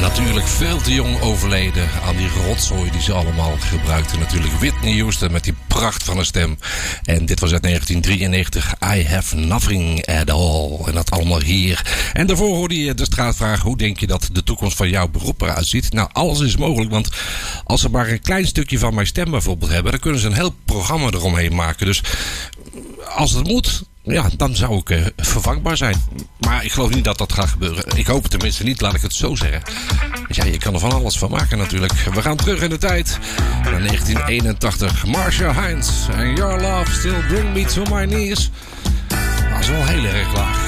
Natuurlijk veel te jong overleden aan die rotzooi die ze allemaal gebruikten. Natuurlijk Whitney Houston met die pracht van een stem. En dit was uit 1993. I Have Nothing At All. En dat allemaal hier. En daarvoor hoorde je de straatvraag. Hoe denk je dat de toekomst van jouw beroep eruit ziet? Nou, alles is mogelijk. Want als ze maar een klein stukje van mijn stem bijvoorbeeld hebben, dan kunnen ze een heel programma eromheen maken. Dus als het moet, ja, dan zou ik vervangbaar zijn. Maar ik geloof niet dat dat gaat gebeuren. Ik hoop het tenminste niet, laat ik het zo zeggen. Dus ja, je kan er van alles van maken natuurlijk. We gaan terug in de tijd naar 1981. Marcia Hines en Your Love Still Bring Me To My Knees. Dat is wel heel erg laag.